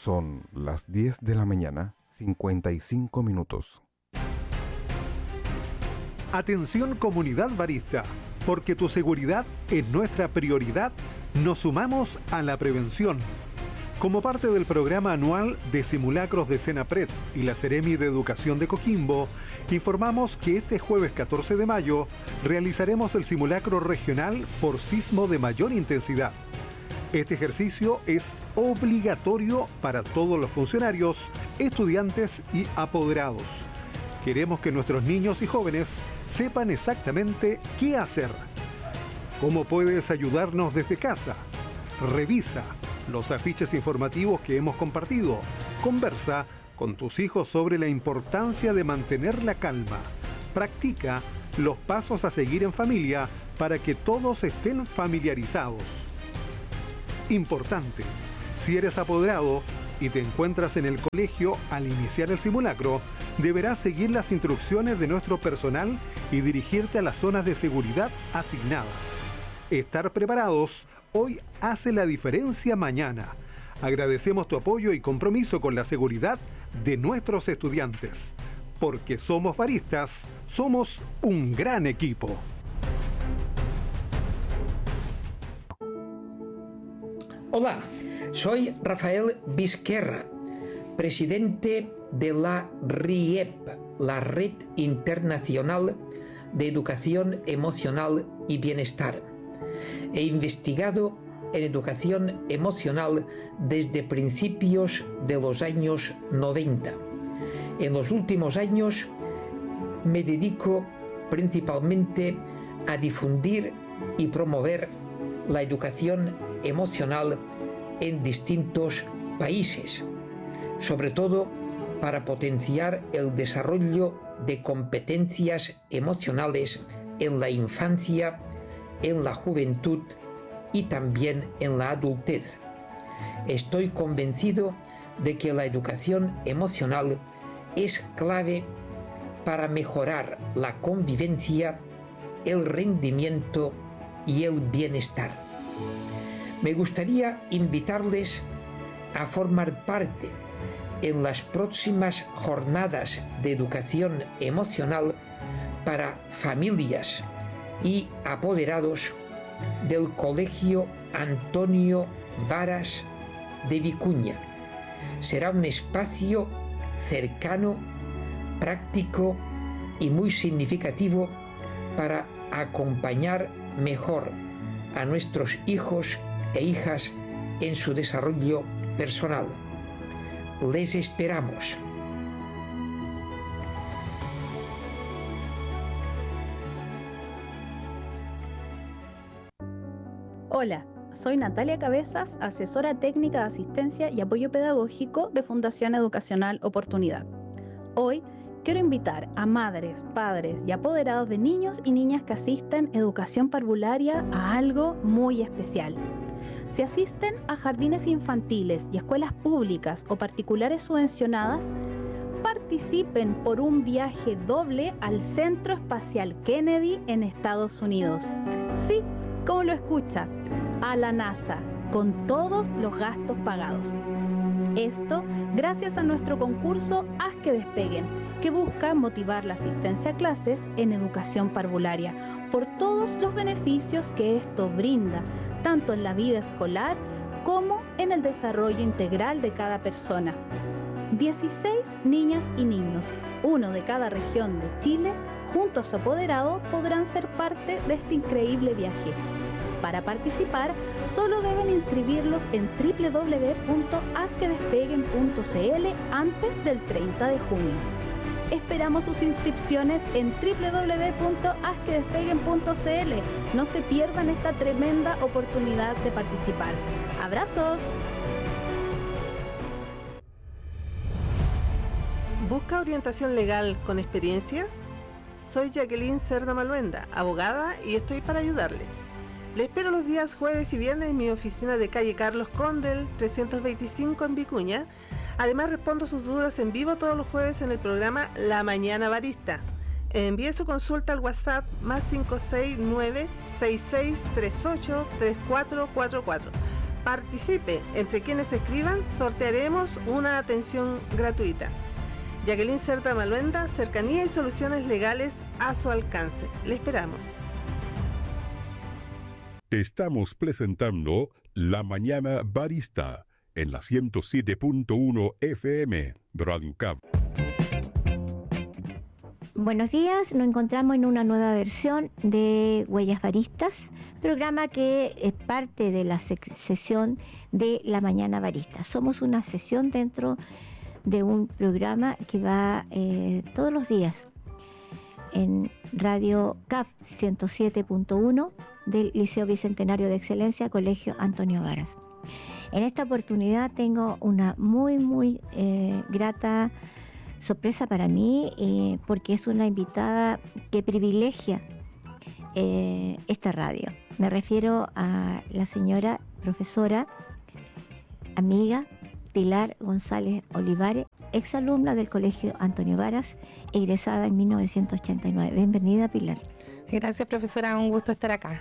Son las 10 de la mañana, 55 minutos. Atención comunidad barista, porque tu seguridad es nuestra prioridad, nos sumamos a la prevención. Como parte del programa anual de simulacros de Senapred y la Seremi de Educación de Coquimbo, informamos que este jueves 14 de mayo realizaremos el simulacro regional por sismo de mayor intensidad. Este ejercicio es obligatorio para todos los funcionarios, estudiantes y apoderados. Queremos que nuestros niños y jóvenes sepan exactamente qué hacer. ¿Cómo puedes ayudarnos desde casa? Revisa los afiches informativos que hemos compartido. Conversa con tus hijos sobre la importancia de mantener la calma. Practica los pasos a seguir en familia para que todos estén familiarizados. Importante, si eres apoderado y te encuentras en el colegio al iniciar el simulacro, deberás seguir las instrucciones de nuestro personal y dirigirte a las zonas de seguridad asignadas. Estar preparados hoy hace la diferencia mañana. Agradecemos tu apoyo y compromiso con la seguridad de nuestros estudiantes. Porque somos baristas, somos un gran equipo. Hola, soy Rafael Vizquerra, presidente de la RIEP, la Red Internacional de Educación Emocional y Bienestar. He investigado en educación emocional desde principios de los años 90. En los últimos años me dedico principalmente a difundir y promover la educación emocional en distintos países, sobre todo para potenciar el desarrollo de competencias emocionales en la infancia, en la juventud y también en la adultez. Estoy convencido de que la educación emocional es clave para mejorar la convivencia, el rendimiento y el bienestar. Me gustaría invitarles a formar parte en las próximas jornadas de educación emocional para familias y apoderados del Colegio Antonio Varas de Vicuña. Será un espacio cercano, práctico y muy significativo para acompañar mejor a nuestros hijos e hijas en su desarrollo personal. Les esperamos. Hola, soy Natalia Cabezas, asesora técnica de asistencia y apoyo pedagógico de Fundación Educacional Oportunidad. Hoy quiero invitar a madres, padres y apoderados de niños y niñas que asisten a educación parvularia a algo muy especial. Si asisten a jardines infantiles y escuelas públicas o particulares subvencionadas, participen por un viaje doble al Centro Espacial Kennedy en Estados Unidos. Sí, como lo escucha, a la NASA, con todos los gastos pagados. Esto gracias a nuestro concurso Haz que Despeguen, que busca motivar la asistencia a clases en educación parvularia por todos los beneficios que esto brinda, tanto en la vida escolar como en el desarrollo integral de cada persona. 16 niñas y niños, uno de cada región de Chile, junto a su apoderado, podrán ser parte de este increíble viaje. Para participar, solo deben inscribirlos en www.hazquedespeguen.cl antes del 30 de junio. Esperamos sus inscripciones en www.hazquedespeguen.cl. No se pierdan esta tremenda oportunidad de participar. ¡Abrazos! ¿Busca orientación legal con experiencia? Soy Jacqueline Cerda Maluenda, abogada, y estoy para ayudarle. Le espero los días jueves y viernes en mi oficina de calle Carlos Condel, 325 en Vicuña. Además respondo sus dudas en vivo todos los jueves en el programa La Mañana Barista. Envíe su consulta al WhatsApp +569-6638-3444. Participe. Entre quienes escriban, sortearemos una atención gratuita. Jacqueline Cerda Maluenda, cercanía y soluciones legales a su alcance. Le esperamos. Estamos presentando La Mañana Barista en la 107.1 FM Brancap. Buenos días, nos encontramos en una nueva versión de Huellas Baristas, programa que es parte de la sesión de La Mañana Barista. Somos una sesión dentro de un programa que va todos los días en Radio CAF 107.1 del Liceo Bicentenario de Excelencia, Colegio Antonio Varas. En esta oportunidad tengo una muy grata sorpresa para mí, porque es una invitada que privilegia esta radio. Me refiero a la señora profesora, amiga Pilar González Olivares, exalumna del Colegio Antonio Varas, egresada en 1989. Bienvenida, Pilar. Gracias, profesora, un gusto estar acá.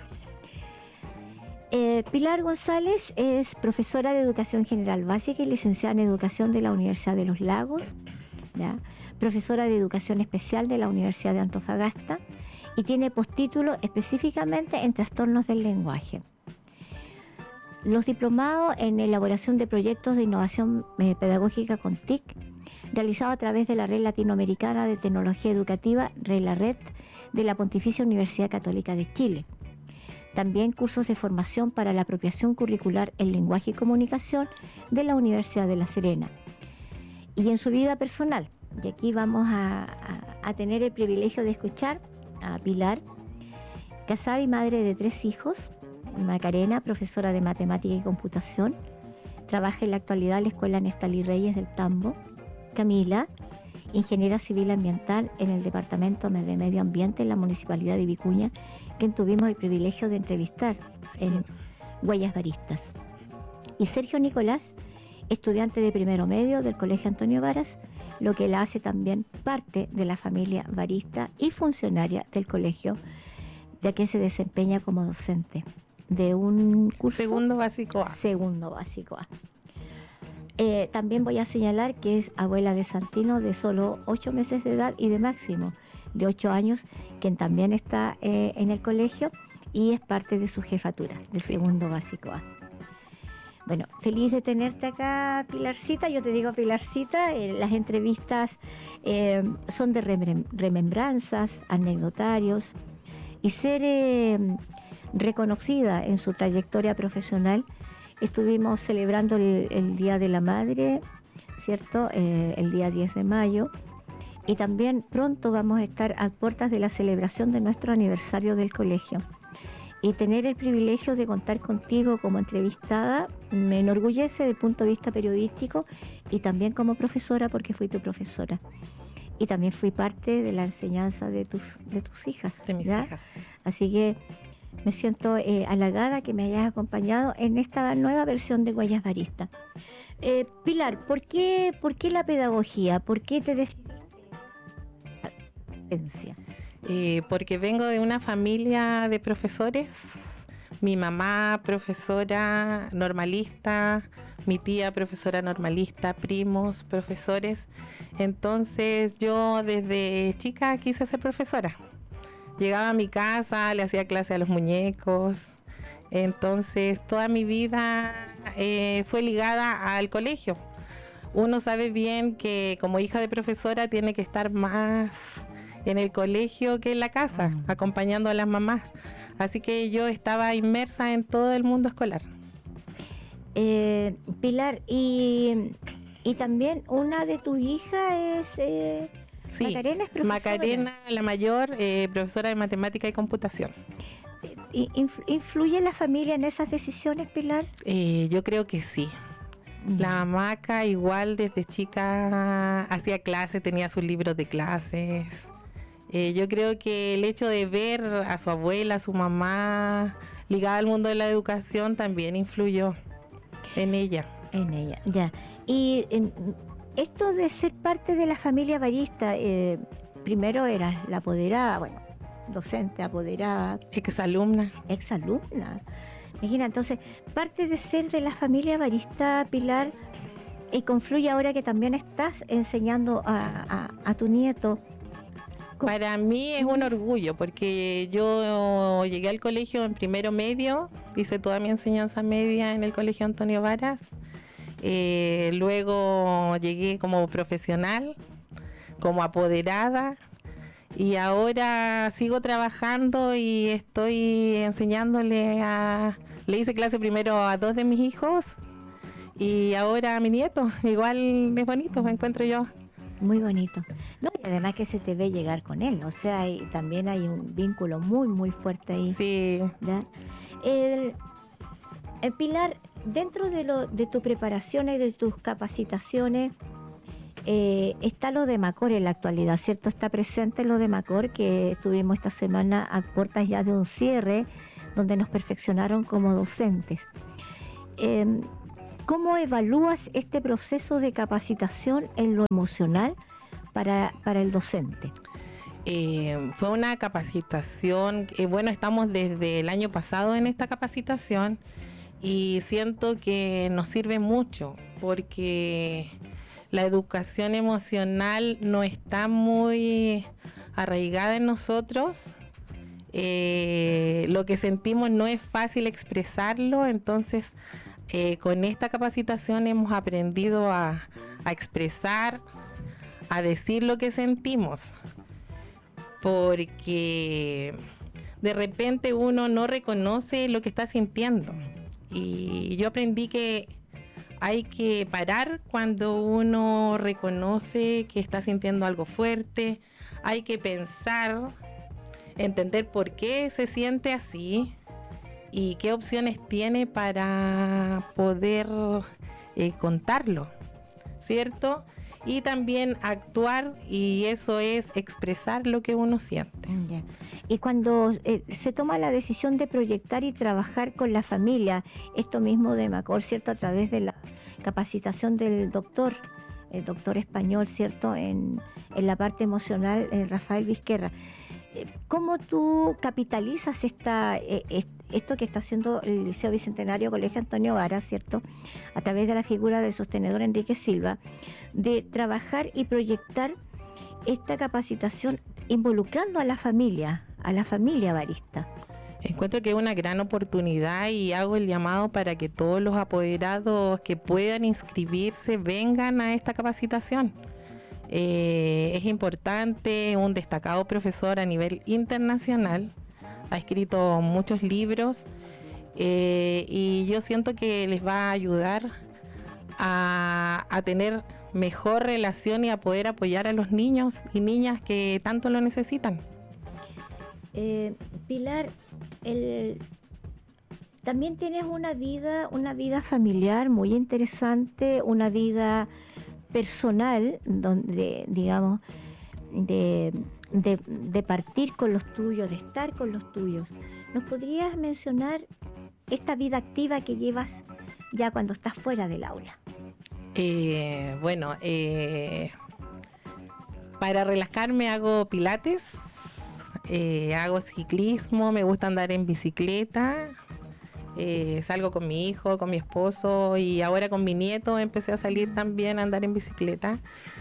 Pilar González es profesora de Educación General Básica y licenciada en Educación de la Universidad de Los Lagos, ¿ya? Profesora de Educación Especial de la Universidad de Antofagasta y tiene postítulo específicamente en Trastornos del Lenguaje. Los diplomados en elaboración de proyectos de innovación pedagógica con TIC, realizado a través de la Red Latinoamericana de Tecnología Educativa, RELARED, de la Pontificia Universidad Católica de Chile. También cursos de formación para la apropiación curricular en lenguaje y comunicación de la Universidad de La Serena. Y en su vida personal, y aquí vamos a tener el privilegio de escuchar a Pilar, casada y madre de 3 hijos, Macarena, profesora de matemática y computación, trabaja en la actualidad en la Escuela Nestalí Reyes del Tambo. Camila, ingeniera civil ambiental en el Departamento de Medio Ambiente en la Municipalidad de Vicuña, quien tuvimos el privilegio de entrevistar en Huellas Baristas. Y Sergio Nicolás, estudiante de primero medio del Colegio Antonio Varas, lo que la hace también parte de la familia barista y funcionaria del colegio, ya que se desempeña como docente de un curso Segundo básico A. También voy a señalar que es abuela de Santino de solo 8 meses de edad y de Máximo de 8 años, quien también está en el colegio y es parte de su jefatura del segundo básico A. Bueno, feliz de tenerte acá, Pilarcita. Yo te digo Pilarcita, las entrevistas son de remembranzas, anecdotarios, y ser reconocida en su trayectoria profesional. Estuvimos celebrando el Día de la Madre, ¿cierto? El día 10 de mayo. Y también pronto vamos a estar a puertas de la celebración de nuestro aniversario del colegio. Y tener el privilegio de contar contigo como entrevistada me enorgullece desde el punto de vista periodístico y también como profesora, porque fui tu profesora. Y también fui parte de la enseñanza de tus hijas. De mis hijas. Así que me siento halagada que me hayas acompañado en esta nueva versión de Huellas Baristas. Pilar, ¿por qué la pedagogía? ¿Por qué te decidiste? Porque vengo de una familia de profesores. Mi mamá profesora normalista, mi tía profesora normalista, primos profesores. Entonces yo desde chica quise ser profesora. Llegaba a mi casa, le hacía clase a los muñecos. Entonces toda mi vida fue ligada al colegio. Uno sabe bien que como hija de profesora tiene que estar más en el colegio que en la casa, acompañando a las mamás. Así que yo estaba inmersa en todo el mundo escolar. Pilar, y también una de tus hijas es sí, Macarena, es profesora. Macarena, la mayor, profesora de matemática y computación. ¿Influye la familia en esas decisiones, Pilar? Yo creo que sí. La Maca igual desde chica hacía clases, tenía sus libros de clases. Yo creo que el hecho de ver a su abuela, a su mamá ligada al mundo de la educación también influyó en ella. Ya. Y esto de ser parte de la familia barista, primero eras la apoderada, bueno, docente, apoderada. Exalumna. Imagina, entonces, parte de ser de la familia barista, Pilar, y confluye ahora que también estás enseñando a tu nieto. Para mí es un orgullo, porque yo llegué al colegio en primero medio, hice toda mi enseñanza media en el Colegio Antonio Varas, luego llegué como profesional, como apoderada, y ahora sigo trabajando y estoy enseñándole le hice clase primero a 2 de mis hijos y ahora a mi nieto. Igual es bonito, me encuentro yo. Muy bonito. No, y además que se te ve llegar con él, o sea, también hay un vínculo muy, muy fuerte ahí. Sí. ¿Ya? Pilar, dentro de tu preparación y de tus capacitaciones, está lo de Macor en la actualidad, ¿cierto? Está presente lo de Macor, que estuvimos esta semana a puertas ya de un cierre, donde nos perfeccionaron como docentes. ¿Cómo evalúas este proceso de capacitación en lo emocional para el docente? Fue una capacitación, bueno, estamos desde el año pasado en esta capacitación y siento que nos sirve mucho porque la educación emocional no está muy arraigada en nosotros. Lo que sentimos no es fácil expresarlo, entonces con esta capacitación hemos aprendido a expresar, a decir lo que sentimos, porque de repente uno no reconoce lo que está sintiendo, y yo aprendí que hay que parar cuando uno reconoce que está sintiendo algo fuerte, hay que pensar, entender por qué se siente así y qué opciones tiene para poder contarlo, ¿cierto? Y también actuar, y eso es expresar lo que uno siente. Y cuando se toma la decisión de proyectar y trabajar con la familia, esto mismo de Macor, ¿cierto? A través de la capacitación del doctor, el doctor español, ¿cierto? En la parte emocional, Rafael Vizquerra. ¿Cómo tú capitalizas esto que está haciendo el Liceo Bicentenario Colegio Antonio Varas, ¿cierto? A través de la figura del sostenedor Enrique Silva, de trabajar y proyectar esta capacitación involucrando a la familia barista? Encuentro que es una gran oportunidad y hago el llamado para que todos los apoderados que puedan inscribirse vengan a esta capacitación. Es importante, un destacado profesor a nivel internacional, ha escrito muchos libros y yo siento que les va a ayudar a tener mejor relación y a poder apoyar a los niños y niñas que tanto lo necesitan. Pilar, también tienes una vida familiar muy interesante, una vida personal, donde, digamos, de partir con los tuyos, de estar con los tuyos. ¿Nos podrías mencionar esta vida activa que llevas ya cuando estás fuera del aula? Para relajarme hago pilates, hago ciclismo, me gusta andar en bicicleta, salgo con mi hijo, con mi esposo, y ahora con mi nieto empecé a salir también a andar en bicicleta.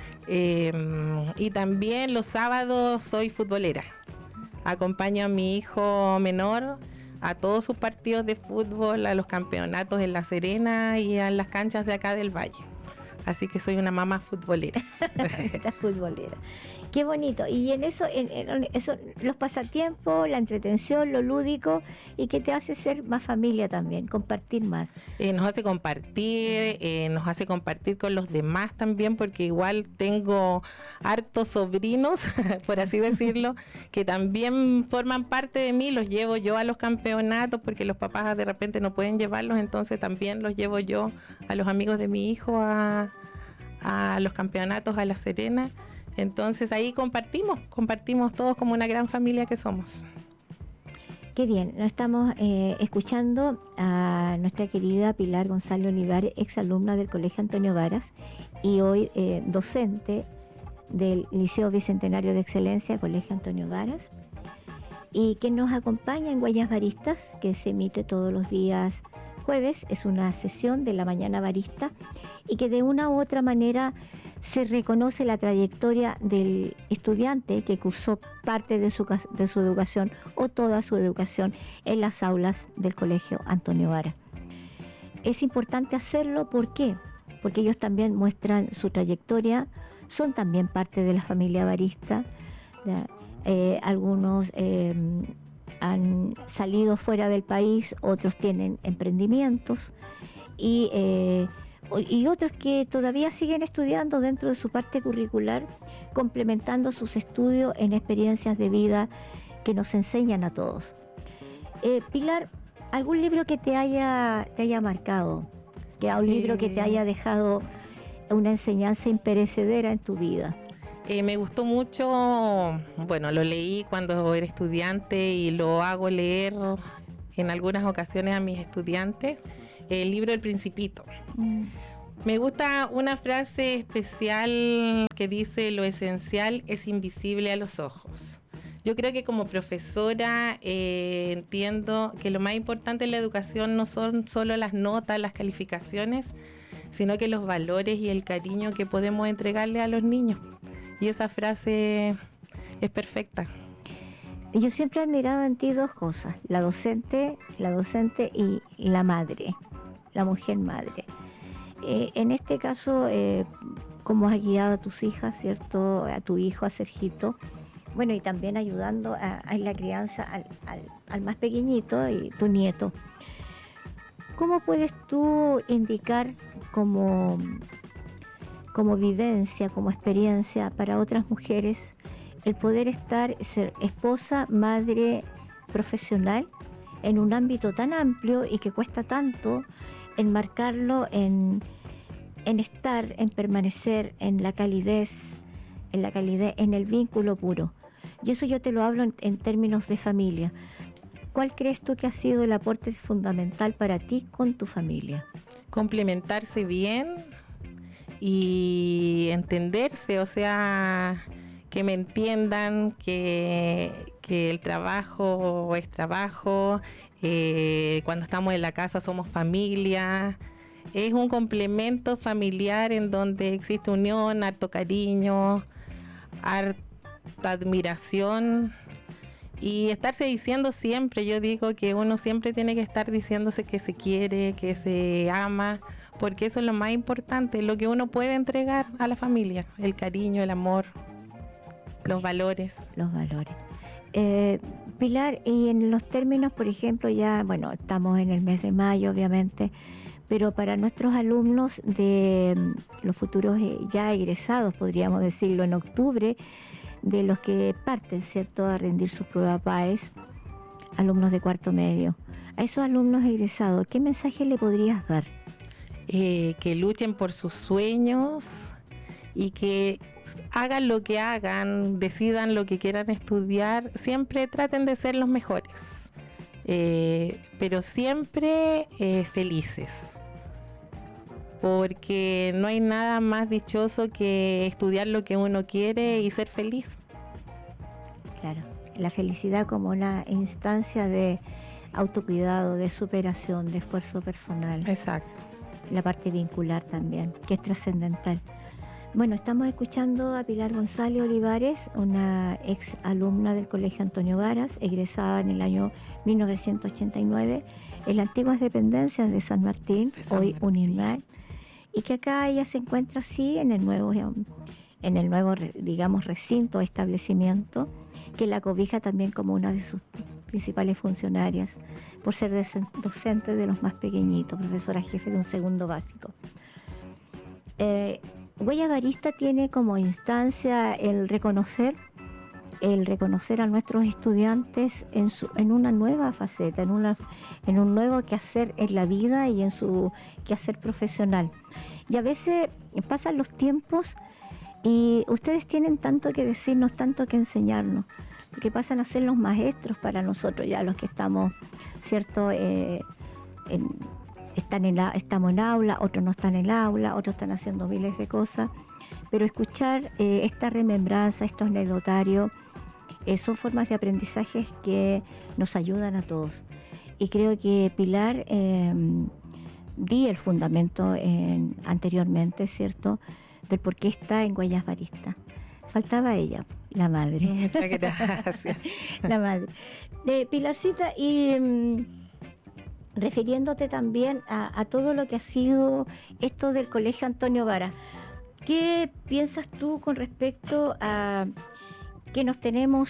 Y también los sábados soy futbolera, acompaño a mi hijo menor a todos sus partidos de fútbol, a los campeonatos en La Serena y a las canchas de acá del Valle. Así que soy una mamá futbolera. Estás futbolera. Qué bonito. Y en eso, eso, los pasatiempos, la entretención, lo lúdico, y que te hace ser más familia también, compartir más. Nos hace compartir con los demás también, porque igual tengo hartos sobrinos, por así decirlo, que también forman parte de mí, los llevo yo a los campeonatos, porque los papás de repente no pueden llevarlos, entonces también los llevo yo a los amigos de mi hijo a los campeonatos a La Serena. Entonces ahí compartimos todos como una gran familia que somos. Qué bien, nos estamos escuchando a nuestra querida Pilar González Olivares, exalumna del Colegio Antonio Varas y hoy docente del Liceo Bicentenario de Excelencia, Colegio Antonio Varas. y que nos acompaña en Huellas Baristas, que se emite todos los días jueves. Es una sesión de la mañana barista y que de una u otra manera se reconoce la trayectoria del estudiante que cursó parte de su educación o toda su educación en las aulas del Colegio Antonio Varas. Es importante hacerlo, ¿por qué? Porque ellos también muestran su trayectoria, son también parte de la familia barista. Algunos han salido fuera del país, otros tienen emprendimientos y otros que todavía siguen estudiando dentro de su parte curricular, complementando sus estudios en experiencias de vida que nos enseñan a todos. Pilar, ¿algún libro que te haya marcado? Un libro que te haya dejado una enseñanza imperecedera en tu vida. Me gustó mucho, bueno, lo leí cuando era estudiante y lo hago leer en algunas ocasiones a mis estudiantes, el libro El Principito. Me gusta una frase especial que dice: lo esencial es invisible a los ojos. Yo creo que como profesora entiendo que lo más importante en la educación no son solo las notas, las calificaciones, sino que los valores y el cariño que podemos entregarle a los niños. Y esa frase es perfecta. Yo siempre he admirado en ti dos cosas: la docente y la madre, la mujer madre. En este caso, cómo has guiado a tus hijas, ¿cierto? A tu hijo, a Sergito. Bueno, y también ayudando en la crianza al más pequeñito y tu nieto. ¿Cómo puedes tú indicar como vivencia, como experiencia para otras mujeres, el poder ser esposa, madre, profesional en un ámbito tan amplio y que cuesta tanto enmarcarlo en estar, en permanecer, en la calidez, en el vínculo puro? Y eso yo te lo hablo en términos de familia. ¿Cuál crees tú que ha sido el aporte fundamental para ti con tu familia? Complementarse bien y entenderse, o sea, que me entiendan que el trabajo es trabajo, cuando estamos en la casa somos familia. Es un complemento familiar en donde existe unión, harto cariño, harta admiración y estarse diciendo siempre. Yo digo que uno siempre tiene que estar diciéndose que se quiere, que se ama, porque eso es lo más importante, lo que uno puede entregar a la familia: el cariño, el amor, los valores. Pilar, y en los términos, por ejemplo, ya, bueno, estamos en el mes de mayo, obviamente, pero para nuestros alumnos de los futuros ya egresados, podríamos decirlo, en octubre, de los que parten, ¿cierto?, a rendir sus pruebas PAES, alumnos de cuarto medio. A esos alumnos egresados, ¿qué mensaje le podrías dar? Que luchen por sus sueños y que hagan lo que hagan, decidan lo que quieran estudiar, siempre traten de ser los mejores, pero siempre felices, porque no hay nada más dichoso que estudiar lo que uno quiere y ser feliz. Claro, la felicidad como una instancia de autocuidado, de superación, de esfuerzo personal. Exacto. La parte vincular también, que es trascendental. Bueno, estamos escuchando a Pilar González Olivares, una ex alumna del Colegio Antonio Varas, egresada en el año 1989 en las antiguas dependencias de San Martín, hoy UNIMAR, y que acá ella se encuentra así en el nuevo, digamos, recinto, establecimiento, que la cobija también como una de sus principales funcionarias, por ser docente de los más pequeñitos, profesora jefe de un segundo básico. Huellas Baristas tiene como instancia el reconocer a nuestros estudiantes en una nueva faceta, en un nuevo quehacer en la vida y en su quehacer profesional. Y a veces pasan los tiempos y ustedes tienen tanto que decirnos, tanto que enseñarnos, porque pasan a ser los maestros para nosotros, ya los que estamos, ¿cierto?, estamos en aula, otros no están en aula, otros están haciendo miles de cosas, pero escuchar esta remembranza, estos anecdotarios, son formas de aprendizaje que nos ayudan a todos. Y creo que Pilar di el fundamento anteriormente, ¿cierto?, del por qué está en Huellas Baristas. Faltaba ella, la madre. Muchas gracias. La madre. Pilarcita, y refiriéndote también a todo lo que ha sido esto del Colegio Antonio Varas, ¿qué piensas tú con respecto a que nos tenemos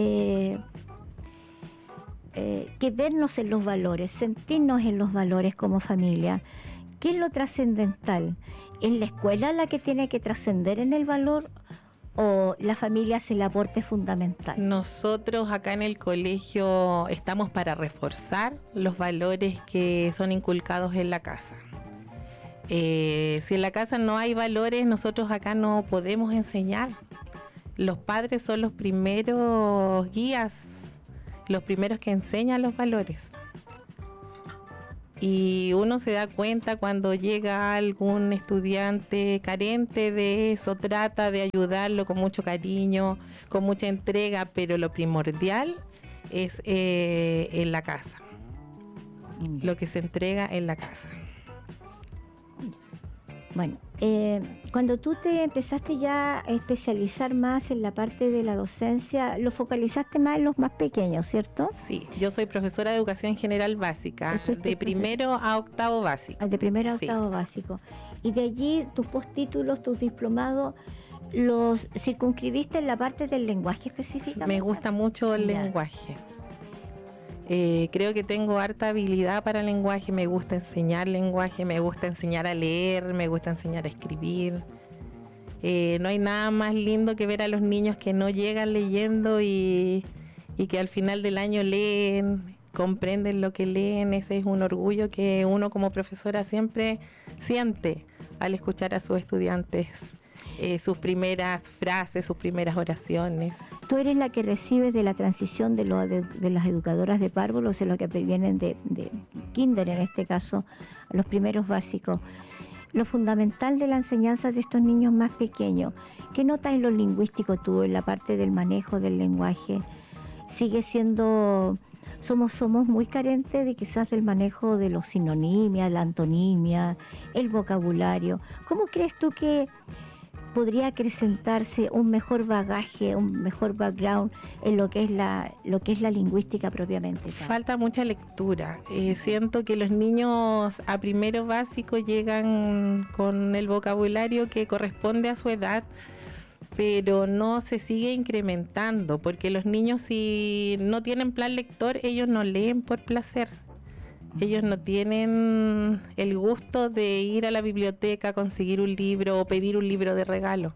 que vernos en los valores, sentirnos en los valores como familia? ¿Qué es lo trascendental? ¿Es la escuela la que tiene que trascender en el valor o la familia es el aporte fundamental? Nosotros acá en el colegio estamos para reforzar los valores que son inculcados en la casa. Si en la casa no hay valores, nosotros acá no podemos enseñar. Los padres son los primeros guías, los primeros que enseñan los valores. Y uno se da cuenta cuando llega algún estudiante carente de eso, trata de ayudarlo con mucho cariño, con mucha entrega, pero lo primordial es en la casa, lo que se entrega en la casa. Bueno, cuando tú te empezaste ya a especializar más en la parte de la docencia, lo focalizaste más en los más pequeños, ¿cierto? Sí, yo soy profesora de educación general básica, de primero a octavo básico. De primero a octavo básico. Y de allí tus postítulos, tus diplomados, ¿los circunscribiste en la parte del lenguaje específicamente? Me gusta mucho el lenguaje. Creo que tengo harta habilidad para el lenguaje, me gusta enseñar lenguaje, me gusta enseñar a leer, me gusta enseñar a escribir. No hay nada más lindo que ver a los niños que no llegan leyendo y que al final del año leen, comprenden lo que leen. Ese es un orgullo que uno como profesora siempre siente al escuchar a sus estudiantes, sus primeras frases, sus primeras oraciones. Tú eres la que recibes de la transición de las educadoras de párvulos, en lo que vienen de kinder, en este caso, a los primeros básicos. Lo fundamental de la enseñanza de estos niños más pequeños, ¿qué notas en lo lingüístico tú, en la parte del manejo del lenguaje? Sigue siendo, somos muy carentes de quizás del manejo de los sinonimias, la antonimia, el vocabulario. ¿Cómo crees tú que podría acrecentarse un mejor bagaje, un mejor background en lo que es la lingüística propiamente tal? Falta mucha lectura. Siento que los niños a primero básico llegan con el vocabulario que corresponde a su edad, pero no se sigue incrementando, porque los niños, si no tienen plan lector, ellos no leen por placer. Ellos no tienen el gusto de ir a la biblioteca, conseguir un libro o pedir un libro de regalo.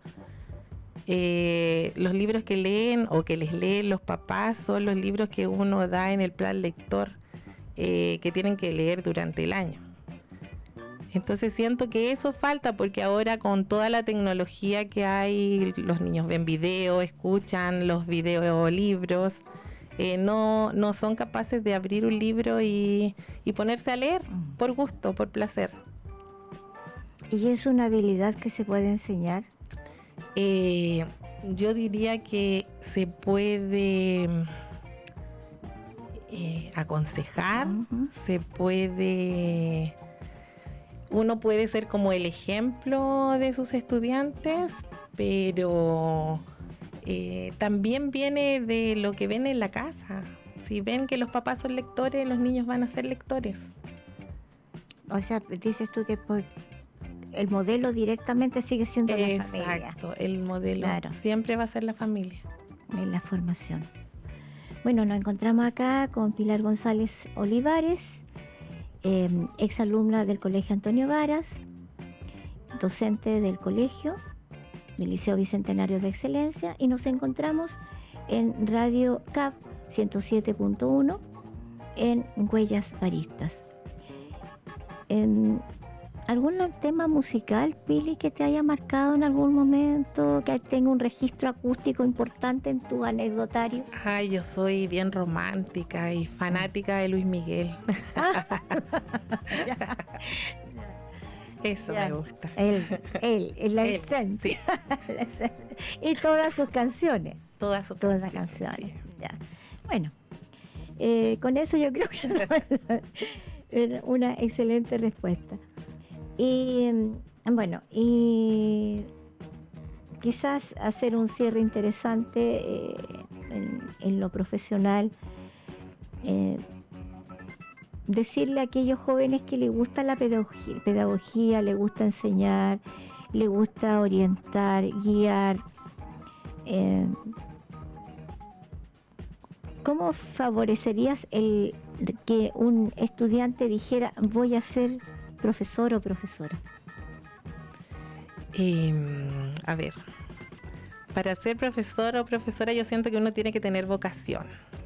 Los libros que leen o que les leen los papás son los libros que uno da en el plan lector, que tienen que leer durante el año. Entonces siento que eso falta, porque ahora con toda la tecnología que hay, los niños ven video, escuchan los videolibros. No son capaces de abrir un libro y ponerse a leer por gusto, por placer. ¿Y es una habilidad que se puede enseñar? Yo diría que se puede aconsejar, se puede, uno puede ser como el ejemplo de sus estudiantes, pero también viene de lo que ven en la casa. Si ven que los papás son lectores, los niños van a ser lectores. O sea, dices tú que el modelo directamente sigue siendo la familia. Exacto, el modelo claro. Siempre va a ser la familia. En la formación. Bueno, nos encontramos acá con Pilar González Olivares, exalumna del Colegio Antonio Varas, docente del colegio, del Liceo Bicentenario de Excelencia, y nos encontramos en Radio CAP 107.1 en Huellas Baristas. ¿Algún tema musical, Pili, que te haya marcado en algún momento, que tenga un registro acústico importante en tu anecdotario? Ay, yo soy bien romántica y fanática de Luis Miguel. Eso Ya. me gusta. La Él, esencia. sí. La esencia. Y todas sus canciones. Todas sus Todas las canciones, canciones. Ya. Bueno, con eso yo creo que era una excelente respuesta. Y bueno, y quizás hacer un cierre interesante en lo profesional, decirle a aquellos jóvenes que les gusta la pedagogía, les gusta enseñar, les gusta orientar, guiar. ¿Cómo favorecerías el que un estudiante dijera voy a ser profesor o profesora? A ver, para ser profesor o profesora yo siento que uno tiene que tener vocación.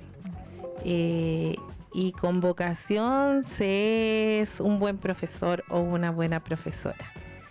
Y con vocación se es un buen profesor o una buena profesora.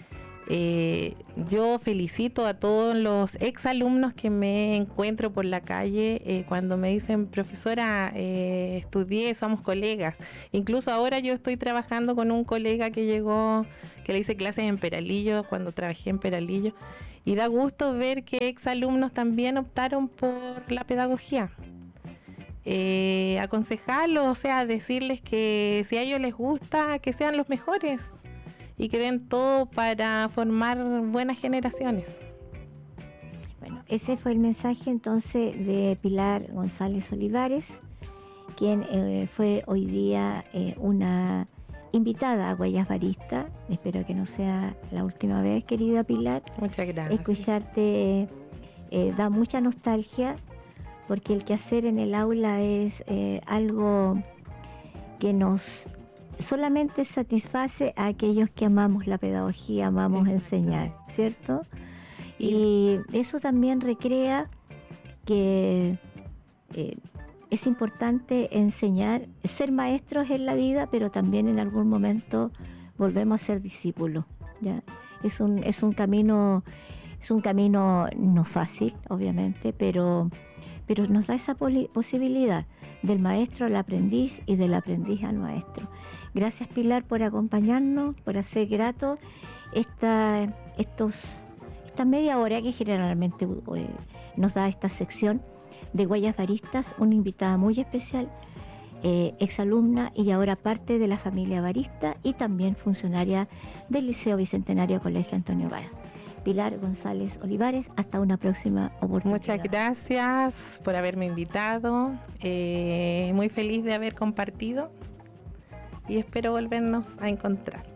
Yo felicito a todos los exalumnos que me encuentro por la calle cuando me dicen profesora, estudié, somos colegas. Incluso ahora yo estoy trabajando con un colega que llegó, que le hice clases en Peralillo cuando trabajé en Peralillo, y da gusto ver que exalumnos también optaron por la pedagogía. Aconsejarlos, o sea, decirles que si a ellos les gusta, que sean los mejores y que den todo para formar buenas generaciones. Bueno, ese fue el mensaje entonces de Pilar González Olivares, quien fue hoy día una invitada a Huellas Baristas. Espero que no sea la última vez, querida Pilar. Muchas gracias. Escucharte da mucha nostalgia, porque el quehacer en el aula es algo que nos solamente satisface a aquellos que amamos la pedagogía, amamos enseñar, ¿cierto? Y eso también recrea que es importante enseñar, ser maestros en la vida, pero también en algún momento volvemos a ser discípulos, ¿ya? Es un camino no fácil, obviamente, pero nos da esa posibilidad del maestro al aprendiz y del aprendiz al maestro. Gracias, Pilar, por acompañarnos, por hacer grato esta media hora que generalmente nos da esta sección de Huellas Baristas, una invitada muy especial, exalumna y ahora parte de la familia barista y también funcionaria del Liceo Bicentenario Colegio Antonio Varas. Pilar González Olivares, hasta una próxima oportunidad. Muchas gracias por haberme invitado, muy feliz de haber compartido y espero volvernos a encontrar.